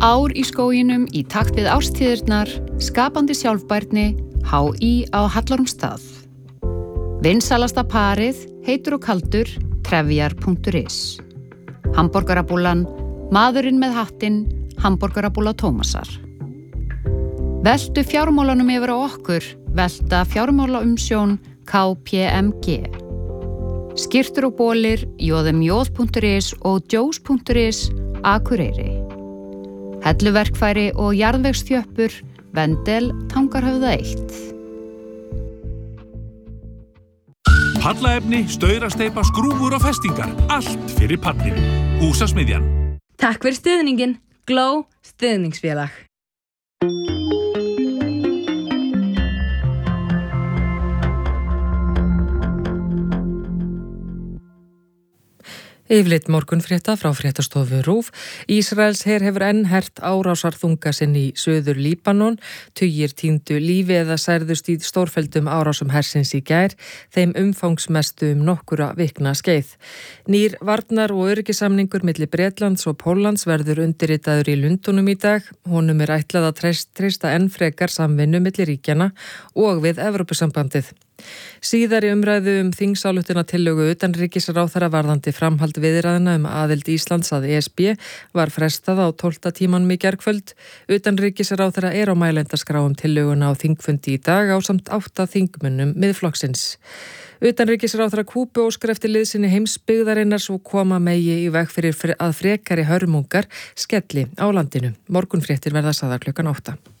Ár í skóginum í takt við árstíðirnar, skapandi sjálfbærni, HÍ á Hallormsstað. Vinsalasta parið, heitur og kaldur, trefjar.is. Hamborgarabúlan, maðurinn með hattinn, hamborgarabúla Tómasar. Veltu fjármálanum yfir á okkur, velta fjármálaumsjón KPMG. Skyrtur og bólir, jóðumjóð.is og djós.is, Akureyri. Helluverkfæri og jarðvegsþjöppur, Vendel, Tangarhöfða 1. Pallaefni, staurasteypa, skrúfur og festingar. Allt fyrir pallinu. Húsasmiðjan. Takk fyrir stuðningin. Glow stuðningsfélag. Yfirlit morgunfrétta frá fréttastofu RÚV. Ísraels her hefur enn hert árásarþunga sinn í Suður Líbanon. Tugir týndu lífi eða særðust í stórfelldum árásum hersins í gær, þeim umfangsmestu nokkura vikna skeið. Nýr varnar- og öryggissamningur milli Bretlands og Póllands verður undirritaður í Lundúnum í dag. Honum ætlað að treysta enn frekar samvinnu milli ríkjanna og við Evrópusambandið. Síðari umræðu þingsályktunartillögu utanríkisráðherra varðandi framhald viðræðna aðild Íslands að ESB var frestað á 12. tímanum í gærkvöld. Utanríkisráðherra á mælendaskrá tillöguna á þingfundi í dag ásamt 8 þingmönnum Miðflokksins. Utanríkisráðherra Kúbu óskar eftir liðsinni heimsbyggðarinnar svo koma megi í veg fyrir að frekari hörmungar skelli á landinu. Morgunfréttir verða sagðar klukkan 8.